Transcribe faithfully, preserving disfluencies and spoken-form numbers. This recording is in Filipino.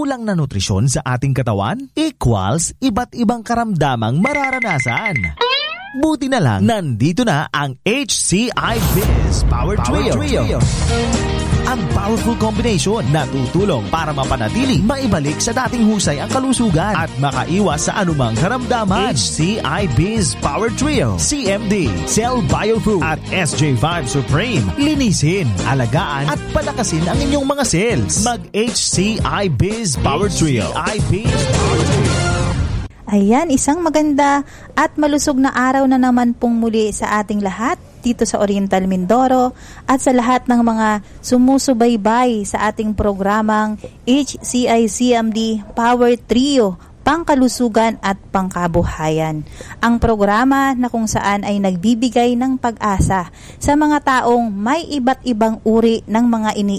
kulang na nutrisyon sa ating katawan equals iba't ibang karamdamang mararanasan. Buti na lang, nandito na ang H C I Biz Power, Power Trio. Trio. Ang powerful combination na tutulong para mapanatili, maibalik sa dating husay ang kalusugan at makaiwas sa anumang karamdaman. H C I Biz Power Trio, C M D, Cell Biofood at S J five Supreme. Linisin, alagaan at palakasin ang inyong mga cells. Mag-H C I Biz Power Trio. H C I Biz Power Trio. Ayan, isang maganda at malusog na araw na naman pong muli sa ating lahat dito sa Oriental Mindoro at sa lahat ng mga sumusubaybay sa ating programang H C I C M D Power Trio, pangkalusugan at pangkabuhayan. Ang programa na kung saan ay nagbibigay ng pag-asa sa mga taong may iba't ibang uri ng mga ini